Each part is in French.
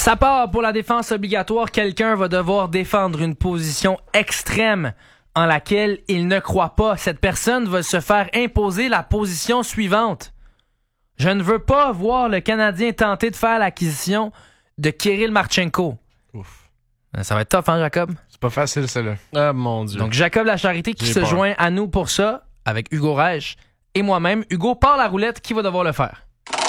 Ça part pour la défense obligatoire. Quelqu'un va devoir défendre une position extrême en laquelle il ne croit pas. Cette personne va se faire imposer la position suivante. Je ne veux pas voir le Canadien tenter de faire l'acquisition de Kirill Marchenko. Ouf. Ça va être tough, hein, Jacob? C'est pas facile, celle-là. Ah, mon Dieu. Donc, Jacob Lacharité qui se joint à nous pour ça, avec Hugo Reich et moi-même. Hugo, part la roulette. Qui va devoir le faire?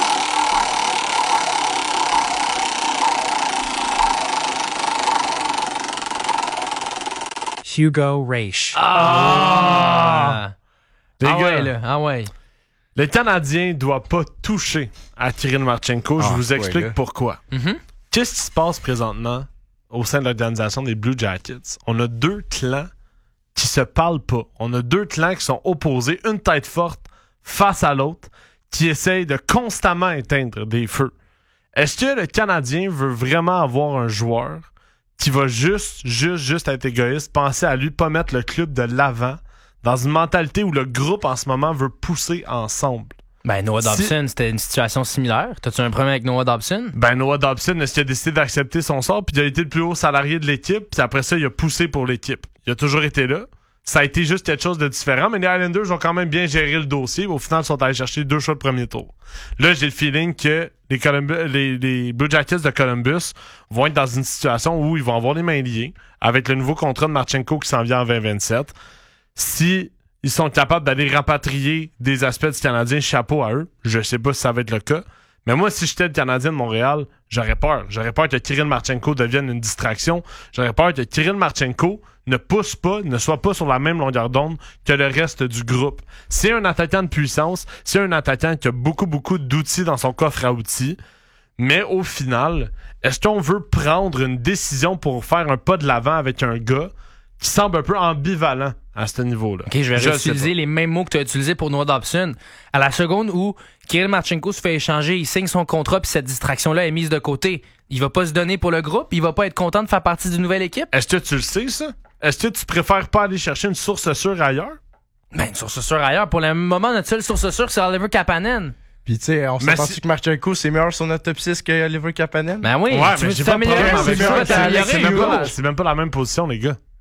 Hugo Reich. Les gars, ouais, là. Ah ouais. le Canadien ne doit pas toucher à Kirill Marchenko. Je vous explique là. pourquoi. Mhm. Qu'est-ce qui se passe présentement au sein de l'organisation des Blue Jackets? On a deux clans qui se parlent pas. On a deux clans qui sont opposés, une tête forte face à l'autre, qui essayent de constamment éteindre des feux. Est-ce que le Canadien veut vraiment avoir un joueur qui va juste être égoïste, penser à lui, pas mettre le club de l'avant, dans une mentalité où le groupe en ce moment veut pousser ensemble? Ben, Noah Dobson, c'était une situation similaire. T'as-tu un problème avec Noah Dobson? Ben, Noah Dobson, est-ce qu'il a décidé d'accepter son sort, puis il a été le plus haut salarié de l'équipe, puis après ça, il a poussé pour l'équipe. Il a toujours été là. Ça a été juste quelque chose de différent, mais les Islanders ont quand même bien géré le dossier. Au final, ils sont allés chercher 2 choix de premier tour. Là, j'ai le feeling que les Blue Jackets de Columbus vont être dans une situation où ils vont avoir les mains liées avec le nouveau contrat de Marchenko qui s'en vient en 2027. Si ils sont capables d'aller rapatrier des aspects du Canadien, chapeau à eux. Je sais pas si ça va être le cas. Mais moi, si j'étais le Canadien de Montréal, j'aurais peur. J'aurais peur que Kirill Marchenko devienne une distraction. J'aurais peur que Kirill Marchenko ne pousse pas, ne soit pas sur la même longueur d'onde que le reste du groupe. C'est un attaquant de puissance, c'est un attaquant qui a beaucoup d'outils dans son coffre à outils. Mais au final, est-ce qu'on veut prendre une décision pour faire un pas de l'avant avec un gars qui semble un peu ambivalent à ce niveau-là? OK, je vais utiliser les mêmes mots que tu as utilisés pour Noah Dobson. À la seconde où Kirill Marchenko se fait échanger, il signe son contrat, puis cette distraction-là est mise de côté. Il va pas se donner pour le groupe, il va pas être content de faire partie d'une nouvelle équipe. Est-ce que tu le sais, ça? Est-ce que tu préfères pas aller chercher une source sûre ailleurs? Ben, une source sûre ailleurs. Pour le moment, notre seule source sûre, c'est Oliver Kapanen. Puis tu sais, on s'entend-tu que Marchenko, c'est meilleur sur notre top 6 que Oliver Kapanen? Ben oui, Ouais, tu mais veux j'ai pas de t'améliorer, problème avec tu veux ça. t'améliorer, C'est Hugo. même pas la même position, les gars.